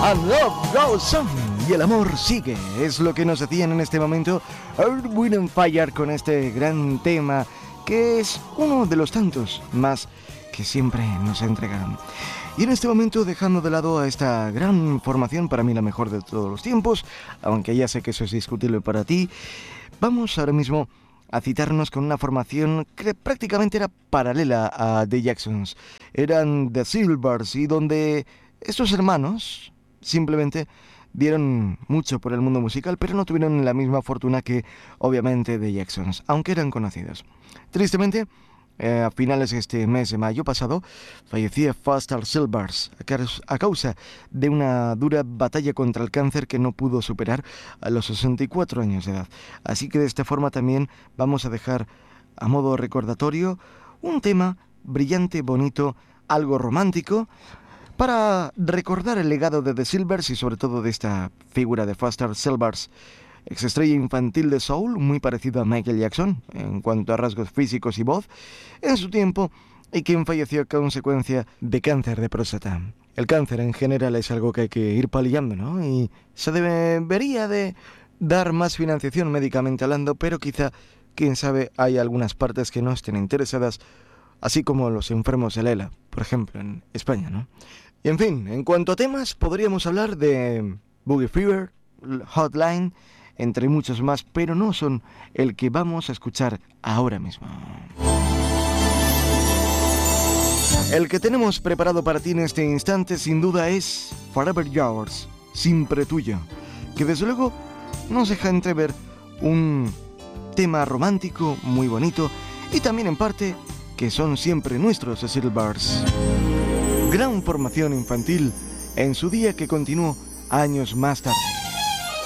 And love goes on. Y el amor sigue. Es lo que nos decían en este momento Earth, Wind and Fire con este gran tema, que es uno de los tantos más que siempre nos entregaron. Y en este momento, dejando de lado a esta gran formación, para mí la mejor de todos los tiempos, aunque ya sé que eso es discutible para ti, vamos ahora mismo a citarnos con una formación que prácticamente era paralela a The Jacksons. Eran The Silvers, y donde estos hermanos simplemente dieron mucho por el mundo musical, pero no tuvieron la misma fortuna que, obviamente, The Jacksons, aunque eran conocidos. Tristemente, a finales de este mes de mayo pasado, fallecía Foster Silvers a causa de una dura batalla contra el cáncer que no pudo superar a los 64 años de edad. Así que de esta forma también vamos a dejar a modo recordatorio un tema brillante, bonito, algo romántico, para recordar el legado de The Silvers y sobre todo de esta figura de Foster Silvers, exestrella infantil de soul, muy parecido a Michael Jackson en cuanto a rasgos físicos y voz, en su tiempo, y quien falleció a consecuencia de cáncer de próstata. El cáncer en general es algo que hay que ir paliando, ¿no? Y se debería de dar más financiación médicamente hablando, pero quizá, quién sabe, hay algunas partes que no estén interesadas, así como los enfermos de Lela, por ejemplo, en España, ¿no? Y en fin, en cuanto a temas, podríamos hablar de Boogie Fever, Hotline, entre muchos más, pero no son el que vamos a escuchar ahora mismo. El que tenemos preparado para ti en este instante, sin duda, es Forever Yours, Siempre Tuyo, que desde luego nos deja entrever un tema romántico muy bonito y también en parte que son siempre nuestros Silvers. Gran formación infantil en su día que continuó años más tarde.